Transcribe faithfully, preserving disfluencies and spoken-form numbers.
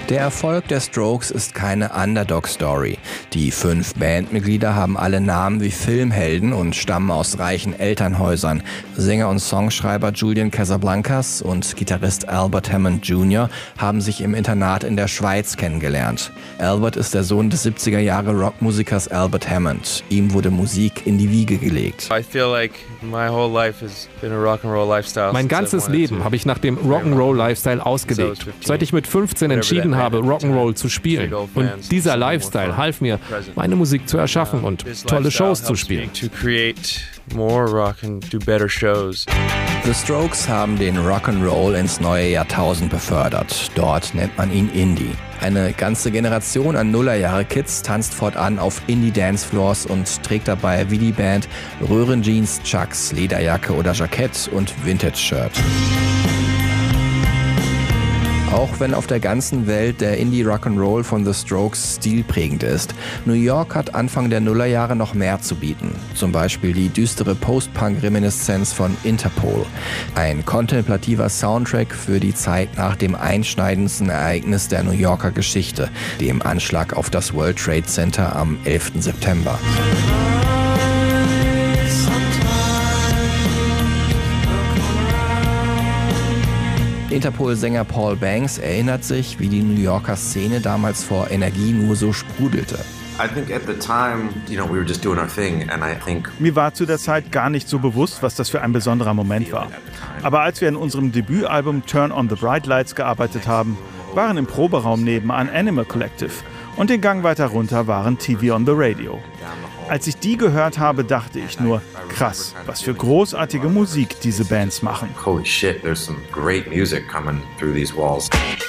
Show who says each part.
Speaker 1: Der Erfolg der Strokes ist keine Underdog-Story. Die fünf Bandmitglieder haben alle Namen wie Filmhelden und stammen aus reichen Elternhäusern. Sänger und Songschreiber Julian Casablancas und Gitarrist Albert Hammond Junior haben sich im Internat in der Schweiz kennengelernt. Albert ist der Sohn des siebziger Jahre Rockmusikers Albert Hammond. Ihm wurde Musik in die Wiege gelegt.
Speaker 2: Mein ganzes Leben habe ich nach dem Rock'n'Roll-Lifestyle ausgelegt. Seit ich mit fünfzehn entschieden habe, Rock'n'Roll zu spielen. Und dieser Lifestyle half mir, meine Musik zu erschaffen und tolle Shows zu spielen.
Speaker 1: The Strokes haben den Rock'n'Roll ins neue Jahrtausend befördert. Dort nennt man ihn Indie. Eine ganze Generation an Nullerjahre-Kids tanzt fortan auf Indie-Dancefloors und trägt dabei wie die Band Röhrenjeans, Chucks, Lederjacke oder Jackett und Vintage-Shirt. Auch wenn auf der ganzen Welt der Indie-Rock'n'Roll von The Strokes stilprägend ist, New York hat Anfang der Nullerjahre noch mehr zu bieten. Zum Beispiel die düstere Post-Punk-Reminiszenz von Interpol. Ein kontemplativer Soundtrack für die Zeit nach dem einschneidendsten Ereignis der New Yorker Geschichte, dem Anschlag auf das World Trade Center am elften September. Interpol-Sänger Paul Banks erinnert sich, wie die New Yorker Szene damals vor Energie nur so sprudelte.
Speaker 3: Mir war zu der Zeit gar nicht so bewusst, was das für ein besonderer Moment war. Aber als wir an unserem Debütalbum Turn on the Bright Lights gearbeitet haben, waren im Proberaum nebenan Animal Collective und den Gang weiter runter waren T V on the Radio. Als ich die gehört habe, dachte ich nur, krass, was für großartige Musik diese Bands machen.
Speaker 4: Holy shit, there's some great music coming through these walls.